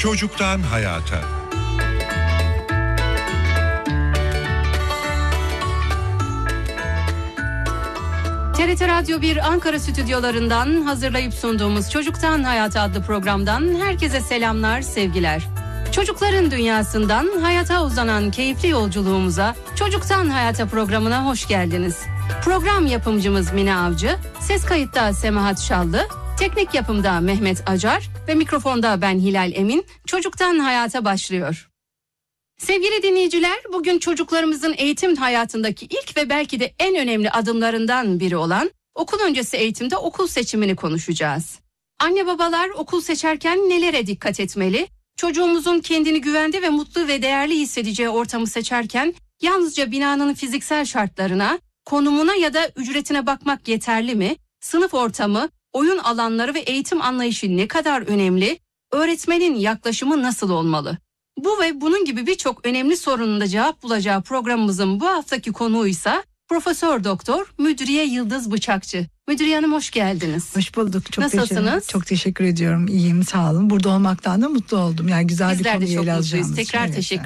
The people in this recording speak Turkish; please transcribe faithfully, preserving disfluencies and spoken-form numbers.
Çocuktan hayata. T R T Radyo bir Ankara stüdyolarından hazırlayıp sunduğumuz Çocuktan Hayata adlı programdan herkese selamlar, sevgiler. Çocukların dünyasından hayata uzanan keyifli yolculuğumuza Çocuktan Hayata programına hoş geldiniz. Program yapımcımız Mine Avcı, ses kayıtta Semahat Şallı, teknik yapımda Mehmet Acar ve mikrofonda ben Hilal Emin. Çocuktan Hayata başlıyor. Sevgili dinleyiciler, bugün çocuklarımızın eğitim hayatındaki ilk ve belki de en önemli adımlarından biri olan okul öncesi eğitimde okul seçimini konuşacağız. Anne babalar okul seçerken nelere dikkat etmeli? Çocuğumuzun kendini güvende ve mutlu ve değerli hissedeceği ortamı seçerken yalnızca binanın fiziksel şartlarına, konumuna ya da ücretine bakmak yeterli mi? Sınıf ortamı, oyun alanları ve eğitim anlayışı ne kadar önemli? Öğretmenin yaklaşımı nasıl olmalı? Bu ve bunun gibi birçok önemli sorunun da cevap bulacağı programımızın bu haftaki konuğuysa Profesör Doktor Müdriye Yıldız Bıçakçı. Müdriye Hanım hoş geldiniz. Hoş bulduk. Çok Nasılsınız? Teşekkür, çok teşekkür ediyorum. İyiyim, sağ olun. Burada olmaktan da mutlu oldum. Yani güzel Bizler bir konuyu ele alacağımız. Bizler de çok mutluyuz. Tekrar evet, teşekkür